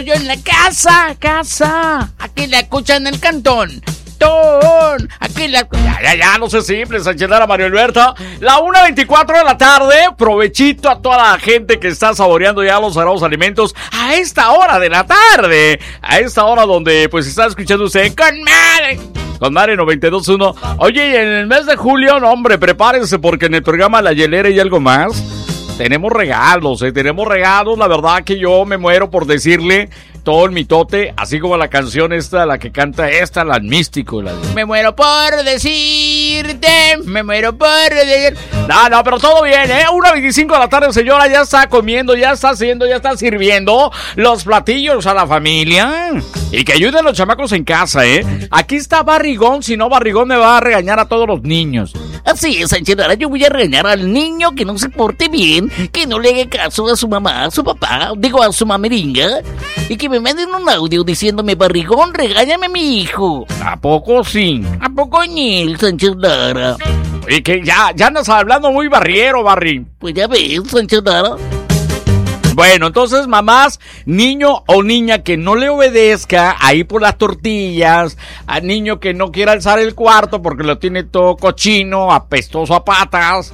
Yo en la casa. Aquí la escuchan en el cantón. Aquí la... Ya, no sé simple, Sánchez Lara, Mario Alberto. La 1:24 de la tarde. Provechito a toda la gente que está saboreando ya los sagrados alimentos a esta hora de la tarde. A esta hora donde pues está escuchando usted con Madre 92.1. Oye, y en el mes de julio, no, hombre, prepárense porque en el programa La Hielera y algo más tenemos regalos, la verdad que yo me muero por decirle todo el mitote, así como la canción esta, la que canta esta, la Místico. Me muero por decirte, No, pero todo bien, 1:25 de la tarde, señora, ya está comiendo, ya está haciendo, ya está sirviendo los platillos a la familia. Y que ayuden los chamacos en casa, Aquí está Barrigón, si no Barrigón me va a regañar a todos los niños. Así es, Sánchez Lara, yo voy a regañar al niño que no se porte bien, que no le haga caso a su mamá, a su papá, a su mameringa, y que me manden un audio diciéndome, Barrigón, regáñame a mi hijo. ¿A poco sí? ¿A poco ni el Sánchez Lara? Y que ya andas hablando muy barriero, Barry. Pues ya ves, Sánchez Lara. Bueno, entonces, mamás, niño o niña que no le obedezca ahí por las tortillas, al niño que no quiera alzar el cuarto porque lo tiene todo cochino, apestoso a patas,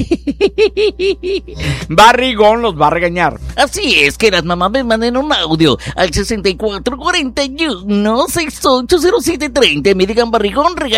Barrigón los va a regañar. Así es, que las mamás me manden un audio al 6441-680730. Me digan, Barrigón,